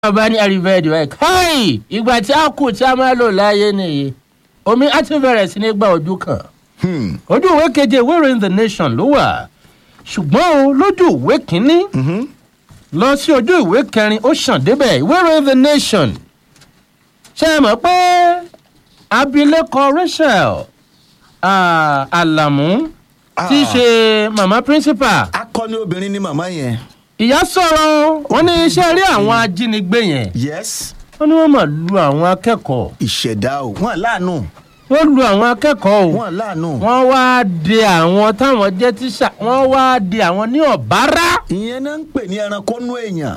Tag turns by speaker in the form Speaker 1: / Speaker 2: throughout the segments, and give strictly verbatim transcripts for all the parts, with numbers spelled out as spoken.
Speaker 1: bá ní àríwẹ̀dì ẹ̀ káì ìgbà tí a kù tí a máa lò láyé nìyí omi á ti bẹ̀rẹ̀ sí ní gba ojú kan ojú ìwé keje ìwé ìròyìn The Nation ló wà ṣùgbọ́n o lójú ìwé kínní lọ sí ojú ìwé kẹrin ó ṣàn débẹ̀ ìwé ìròyìn The Nation ṣe é mọ̀ pé abilékọ Rachel Alamu tí í ṣe mama principal.
Speaker 2: akọni obìnrin ni màmá yẹn.
Speaker 1: ìyá sọ̀rọ̀ wọ́n ní iṣẹ́ rí àwọn ajínigbé yẹn.
Speaker 2: yes.
Speaker 1: wọ́n ní wọ́n máa lu àwọn akẹ́kọ̀ọ́.
Speaker 2: ìṣẹ̀dá o wọ́n láàánú.
Speaker 1: wọ́n lu àwọn akẹ́kọ̀ọ́ o.
Speaker 2: wọ́n láàánú.
Speaker 1: wọ́n wá de àwọn táwọn jẹ́ tíṣà wọ́n wá de àwọn ní ọ̀bára.
Speaker 2: ìyẹn náà ń pè ní ẹranko nú èèyàn.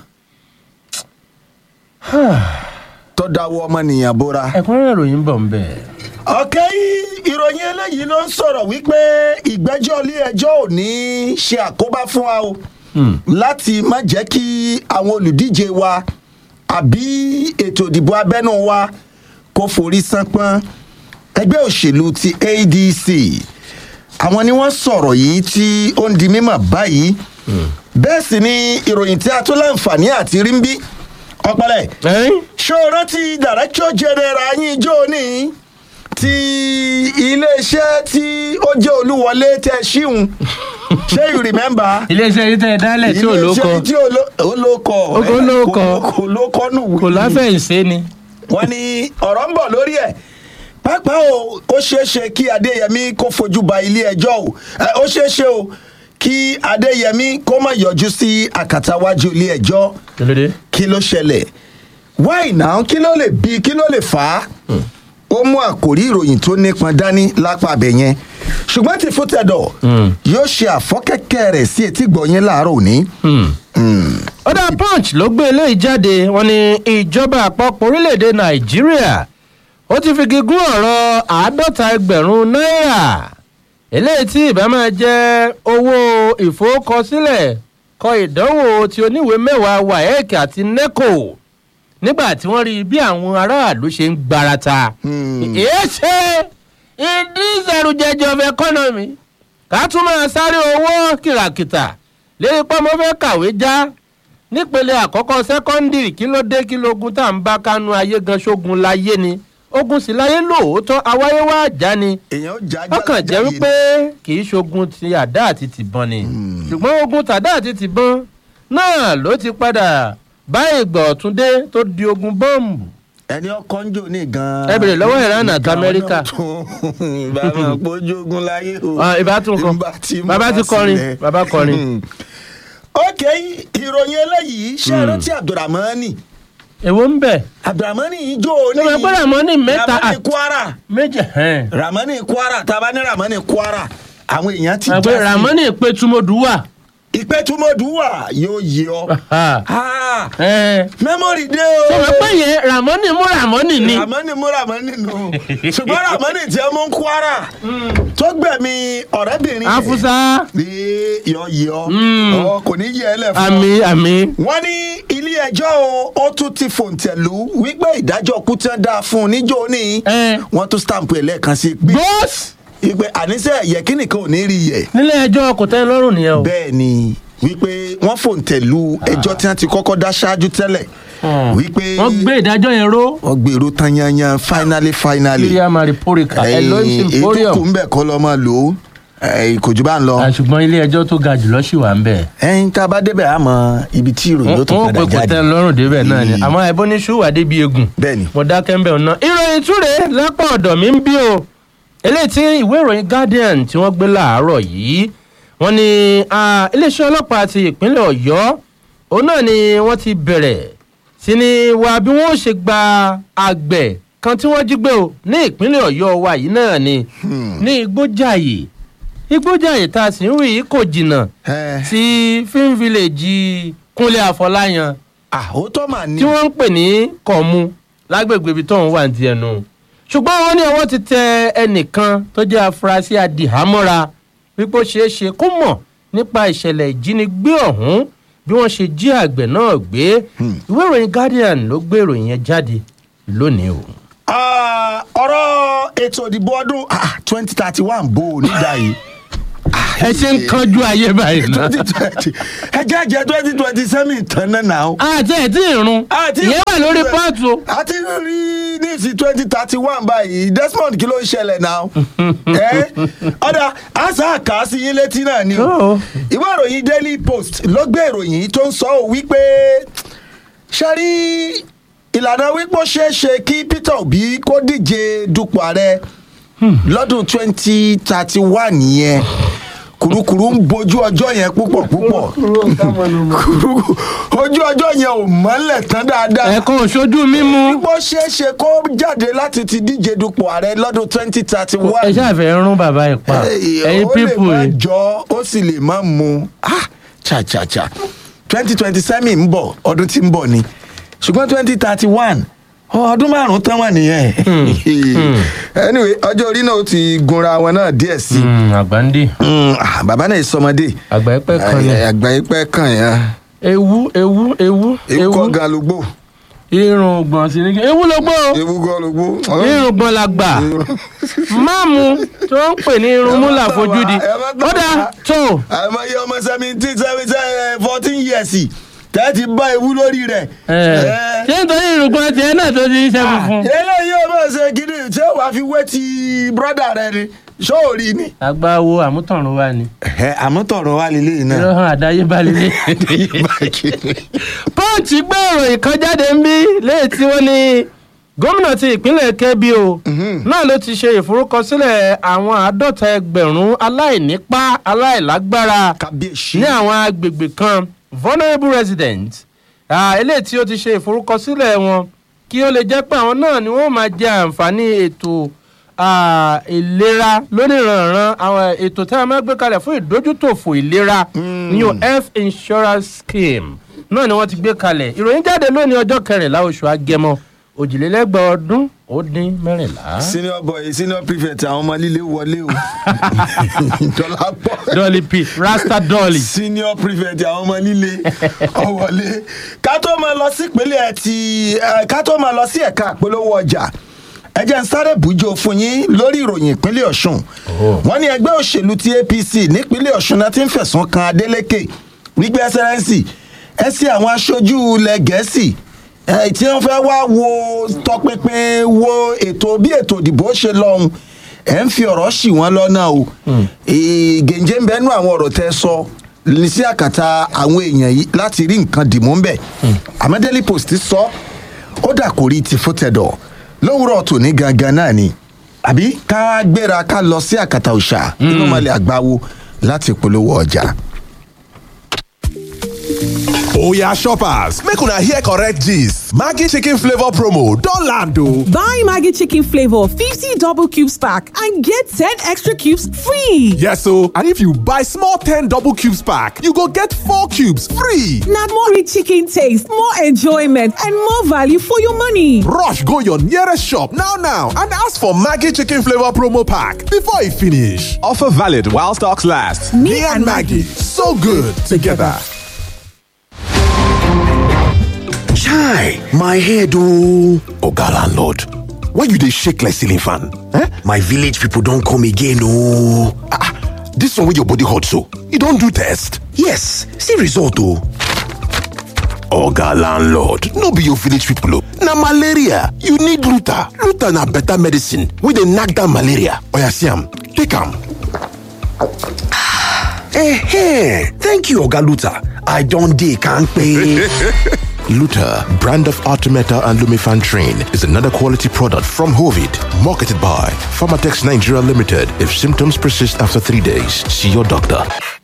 Speaker 2: tọ́dáwọ́ ọmọnìyàn bóra.
Speaker 1: ẹ̀kúnrẹ́rẹ́ ìròyìn bọ̀ ń bẹ̀.
Speaker 2: ọ̀kẹ́ ìròyìn eléyìí ló ń sọ̀rọ̀ wípé ìgbẹ́jọ́ ilé ẹjọ́ ò ní ṣe àkóbá fún wa o láti má jẹ́ kí àwọn olùdíje wa àbí ètò ìdìbò abẹ́nú wa kó forí sánpọ́n. ẹgbẹ́ òṣèlú ti A D C àwọn ni wọ́n sọ̀rọ̀ yìí tí ó ń di mímọ̀ báyìí bẹ́ẹ̀ sì ni ìròyìn tí a tún láǹfààní àti rí ń bí ọ̀pẹ̀lẹ̀ ṣó rántí director general yín jó ní ti iléeṣẹ́ tí ó jẹ́ olúwọlé tẹ ṣíhun ṣé you remember.
Speaker 1: iléeṣẹ́ yìí tẹ ẹ dálẹ̀ tí ò lóko
Speaker 2: iléeṣẹ́ tí ò lóko
Speaker 1: ó lóko
Speaker 2: kò lóko nù wí.
Speaker 1: kò láfẹ̀ ìṣe ni.
Speaker 2: wọ́n ní ọ̀rọ̀ ń bọ̀ lórí ẹ̀ pápá o ó ṣeé ṣe kí Adéyẹmí kó fojú ba ilé ẹjọ́ o ó ṣeé ṣe o kí Adéyẹmí kó má yọjú sí àkàtàwájú ilé ẹjọ́ kí ló ṣẹlẹ̀ why now kí ló lè bí kí ló lè fà á ó mú àkòrí ìròyìn tó nípọn dání lápá abẹ yẹn ṣùgbọ́n tí fútẹ̀dọ̀ yóò ṣe àfọ́kẹ́kẹ́ rẹ̀ sí etí gbọ̀nyẹn láàárọ̀ òní.
Speaker 1: ọ̀dà Punch ló gbé eléyìí jáde wọ́n ní ìjọba àpapọ̀ orílẹ̀-èdè Nàìjíríà ó ti fi gígùn ọ̀rọ̀ àádọ́ta ẹgbẹ̀rún náírà eléyìí tí ìbá máa jẹ́ owó ìfowókọsílẹ̀ kọ ìdánwò tí oníwèé mẹ́wàá WAEC àti NECO nígbà tí wọ́n rí bí àwọn aráàlú ṣe ń gbarata. èé ṣe ìdíṣẹ́rùjẹjọ of economy ká tún máa sáré owó kìràkìtà lérí pọ́nmọ́ fẹ́ kàwé já nípele àkọ́kọ́ sẹ́kọ́ndìrì kí ló dé kí lógun tá à ń bá kánú ayé gan ṣógun láyé ni ogun sì láyé lóòótọ́ awáyé wá já ni ọkàn jẹ́ wípé kì í ṣogun ti àdá àti tìbọn ni ṣùgbọ́n ogun tàdá àti tìbọn náà ló ti padà báyìí gbọ̀ ọ̀tún dé tó di ogun bọ́ọ̀mù.
Speaker 2: ẹni ọkọ ń jò ní gan-an.
Speaker 1: ẹ bèrè lọ́wọ́ Iran àti Amẹ́ríkà.
Speaker 2: bàbá pójú ogun láyé o.
Speaker 1: ìbá tún kọ bàbá ti kọrin bàbá kọrin.
Speaker 2: ok ìròyìn eléyìí ṣe é rántí Abdulrahmani.
Speaker 1: èwo ń bẹ.
Speaker 2: Abdulrahmani yìí jó ní.
Speaker 1: ìwé pé Ramani mẹ́ta
Speaker 2: Ramani Kwara.
Speaker 1: méjì.
Speaker 2: Ramani Kwara tàbá ní Ramani Kwara àwọn èèyàn ti já sí.
Speaker 1: Ramani Petumodu wà.
Speaker 2: Ìpẹ́tùmọ̀dù wà yóò yé ọ. mẹ́mórì dé o.
Speaker 1: sọ̀rọ̀ pé yẹn Ramani mú Ramani ni.
Speaker 2: Ramani mú Ramani nù. ṣùgbọ́n Ramani tí ẹ mú Kwara tó gbẹ̀mí ọ̀rẹ́bìnrin.
Speaker 1: Afusa.
Speaker 2: ní yọ yé ọ. kò ní yẹ ẹ lẹ fún ọ.
Speaker 1: àmì àmì.
Speaker 2: wọ́n ní ilé ẹjọ́ o ó tún ti fòǹtẹ̀lù wípé ìdájọ́ kú tí wọ́n dá fún un níjó ní. wọ́n tún stamp ẹ̀ lẹ́ẹ̀kan sí.
Speaker 1: bọ́ọ̀sì
Speaker 2: ìpè àníṣe yẹ kí nìkan ò ní rí yẹ.
Speaker 1: nílé ẹjọ́ kò tẹ́ lọ́rùn nìyẹn o.
Speaker 2: bẹ́ẹ̀ ni wípé wọ́n fòǹtẹ̀lù ẹjọ́ tí wọ́n ti kọ́kọ́ dá ṣáájú tẹ́lẹ̀. wípé
Speaker 1: wọ́n gbé ìdájọ́ yẹn ró.
Speaker 2: wọ́n gbé èrò tán yanyan finally finally.
Speaker 1: syria mariporika elohim symbolium.
Speaker 2: ètò kù ń bẹ̀ kọ́ lọ́ máa lò ó kò jù bá ń lọ.
Speaker 1: ṣùgbọ́n ilé ẹjọ́ tó ga jùlọ ṣì wà ń bẹ̀.
Speaker 2: ẹyin tá a bá débẹ̀ àmọ́ ibi tí ìròyìn yóò tó padà jáde.
Speaker 1: wọ́n pè kò tẹ́ lọ́rùn débẹ̀ náà ni àmọ́ ẹbọ ní ṣùwà débi egun.
Speaker 2: bẹ́ẹ̀ni.
Speaker 1: mo dákẹ́ ń bẹ̀ ọ̀nà ìròyìn túre lápá ọ̀dọ̀ mi ń bí o eléyìí tí ìwé ìròyìn Guardian tí wọ́n gbé láàárọ̀ yìí wọ́n ní iléeṣẹ́ ọlọ́pàá ti ìpínlẹ̀ Ọ̀yọ́ òun náà ni wọ́n ti bẹ̀rẹ̀ sí ni wá bí wọ́n ṣe gba àgbẹ̀ kan tí wọ́n jí gbé o ní ìpínlẹ̀ Ọ̀yọ́ wa yìí náà ni ní Igbójàyè Igbójàyè tá a sì ń rí yìí kò jìnnà sí film village Kúnlé Àfọláyàn
Speaker 2: àhótọ́ mà ní.
Speaker 1: tí wọ́n ń pè ní Kọ̀mú lágbègbè ibi tóun wà ní tiẹ̀ nù ṣùgbọ́n wọ́n ní ọwọ́ ti tẹ ẹnìkan tó jẹ́ afurasí adìhámọ́ra wípé ó ṣeé ṣe kó mọ̀ nípa ìṣẹ̀lẹ̀ ìjínigbé ọ̀hún bí wọ́n ṣe jí àgbẹ̀ náà gbé ìwé ìròyìn Guardian ló gbé ìròyìn yẹn jáde lónìí o.
Speaker 2: ọ̀rọ̀ ètò ìdìbò ọdún twenty thirty one bò ó nígbà yìí
Speaker 1: ẹ ṣe ń kánjú ayé báyìí náà.
Speaker 2: ẹ jẹ́ àjẹ́ twenty twenty seven tán náà náà.
Speaker 1: àti ẹ̀ tí ì run ìyẹn wà lórí pọ́ọ̀tù.
Speaker 2: àti rí ní ìsìn twenty thirty one báyìí Desmond kí ló ń ṣẹlẹ̀ náà. ẹ ọ̀dà àṣà àkàsí yín létí náà ni ìwé ìròyìn Daily Post ló gbé ìròyìn tó ń sọ ọ́ wípé ṣe rí ìlànà wípé ó ṣeé ṣe kí Peter Obi kó díje dupò ààrẹ lọ́dún twenty thirty one yẹn kùrukùru ń bojú ọjọ́ yẹn púpọ̀ púpọ̀ ojú ọjọ́ yẹn ò mọ́lẹ̀ tán dáadáa.
Speaker 1: ẹ̀kọ́ òṣojú mímú.
Speaker 2: bó ṣeé ṣe kó jáde láti ti díje dupò ààrẹ lọ́dún twenty thirty one.
Speaker 1: ẹ ṣàfẹ́ rún bàbá ẹ̀ pa ẹ̀yin pípù
Speaker 2: ó lè má jọ ó sì lè má mu ah cha cha cha twenty twenty seven ń bọ̀ ọdún tí ń bọ̀ ni ṣùgbọ́n twenty thirty one ọdún márùn-ún tán wà nìyẹn. anyway ọjọ́ orí náà ó ti gunra wọn náà díẹ̀ sí.
Speaker 1: àgbà ń dé.
Speaker 2: bàbá náà sọmọdé.
Speaker 1: àgbà ẹpẹ kan yẹn.
Speaker 2: àgbà ẹpẹ kan yẹn.
Speaker 1: ewu ewu ewu.
Speaker 2: ewu kọ́ gan ló gbó.
Speaker 1: irun gbọ̀n sí ni ewu ló gbó.
Speaker 2: ewu gan ló gbó.
Speaker 1: irun gbọ̀n la gbà. máàmù tí wọ́n ń pè ní irun mú là fojú di. ó dà tó.
Speaker 2: àmọ́ iye ọmọ seventeen seventeen fourteen years tẹ́tí bá ewu lórí rẹ̀.
Speaker 1: ṣé nítorí irùngbọ̀n tiẹ̀ náà tó ti ń ṣe funfun.
Speaker 2: eléyìí ó máa ṣe gidi tí ó wàá fi wé ti brọ́dà rẹ ni sóòrì ni.
Speaker 1: àgbáwo àmútọ̀run wa ni.
Speaker 2: àmútọ̀run wa lélẹ́yìn náà.
Speaker 1: ìrọ̀hàn àdáyébá lélẹ̀. pọ́ǹtì gbé ìròyìn kan jáde ń bí léyìí tí wọ́n ní gómìnà ti ìpínlẹ̀ Kebbi o náà ló ti ṣe ìforúkọsílẹ̀ àwọn àádọ́ta ẹgbẹ̀rún aláìnípá aláìlágbára ní àwọn agbègbè kan vulnerable residents eléyìí tí ó ti ṣe ìforúkọsílẹ̀ wọn kí ó lè jẹ́ pé àwọn náà ni wọ́n máa jẹ àǹfààní ètò ìlera lóníranran àwọn ètò tí a máa gbé kalẹ̀ fún ìdójútòfò ìlera ní o health insurance scheme náà ni wọ́n ti gbé kalẹ̀ ìròyìn jáde lónìí ọjọ́ kẹrìnlá oṣù Agẹmọ òjìlélẹ́gbẹ̀ẹ́ ọdún ó dín mẹ́rìnlá.
Speaker 2: senior boy senior prefect àwọn ọmọ líle wọlé o. dọ́là pọ̀.
Speaker 1: dolly p rasta dolly.
Speaker 2: senior prefect àwọn ọmọ líle ọ̀wọ́lé. ká tó máa lọ sí ìpínlẹ̀ ti ká tó máa lọ sí ẹ̀ka àpolówó ọjà ẹ jẹ́ ń sáré bùjọ fún yín lórí ìròyìn ìpínlẹ̀ Ọ̀ṣun. wọ́n ní ẹgbẹ́ òṣèlú ti A P C nípínlẹ̀ Ọ̀ṣun náà ti ń fẹ̀sùn kan Adeleke wípé ẹsẹ̀rẹ́nsì ẹ sí àwọn aṣojú ilẹ̀ Gẹ̀ẹ́sì tí wọ́n fẹ́ wá wo tọpinpin wo ètò bí ètò ìdìbò ṣe lọ́hùn ẹ̀ ń fi ọ̀rọ̀ ṣì wọ́n lọ́nà o gèǹjẹ́ ń bẹ́nu àwọn ọ̀rọ̀ tẹ́ sọ sí àkàtà àwọn èèyàn yìí láti rí nǹkan dìmú ń bẹ̀ àmọ́ Daily Post sọ ó dà kò rí ti fótẹ́dọ̀ lówùrọ̀ tòní gangan náà ni àbí ká gbéra ká lọ sí àkàtà òòṣà inú mọ́lẹ̀ àgbáwo láti polówó ọjà.
Speaker 3: Oya shoppers, make una hear correct gist. Maggi chicken flavor promo don land o.
Speaker 4: Buy Maggi chicken flavor fifty double cubes pack and get ten extra cubes free.
Speaker 3: Yes o, and if you buy small ten double cubes pack, you go get four cubes free.
Speaker 4: Na more rich chicken taste, more enjoyment and more value for your money.
Speaker 3: Rush go your nearest shop now now and ask for Maggi chicken flavor promo pack before e finish. Offer valid while stocks last. Me, Me and Maggi, so good together.
Speaker 5: Chai, my head oh. Oga landlord, why you dey shake like ceiling fan? Eh? My village people don come again oh. Ah, this one wey your body hot so, you don do test? Yes, see result oh. Oga landlord, no be your village people oh. Na malaria, you need Luta. Luta na better medicine wey dey knack down malaria. Oya see am, take am. Eh, thank you Oga Luta. I don dey kampe. Luta, brand of Artemata and Lumefantrine, is another quality product from Hovid, marketed by Pharmatex Nigeria Limited. If symptoms persist after three days, see your doctor.